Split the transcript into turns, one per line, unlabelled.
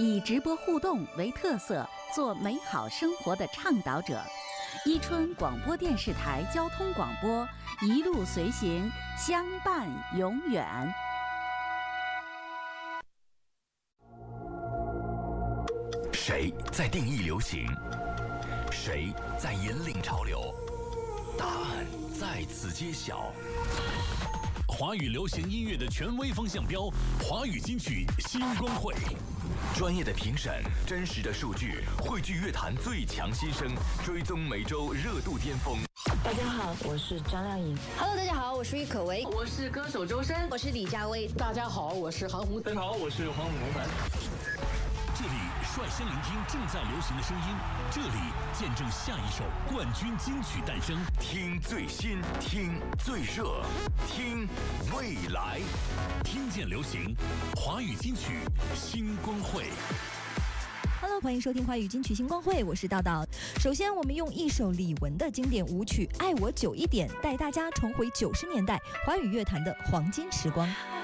以直播互动为特色，做美好生活的倡导者。伊春广播电视台交通广播，一路随行，相伴永远。
谁在定义流行？谁在引领潮流？答案在此揭晓。华语流行音乐的权威风向标，华语金曲新光会。专业的评审，真实的数据，汇聚乐坛最强新声，追踪每周热度巅峰。
大家好，我是张靓颖。
Hello， 大家好，我是郁可唯，
我是歌手周深，
我是李佳薇。
大家好，我是韩红。
大家好，我是黄猛凡。
这里率先聆听正在流行的声音，这里见证下一首冠军金曲诞生。听最新，听最热，听未来，听见流行，华语金曲新光会。
Hello， 欢迎收听华语金曲星光会，我是道道。首先，我们用一首李玟的经典舞曲《爱我久一点》，带大家重回90年代华语乐坛的黄金时光。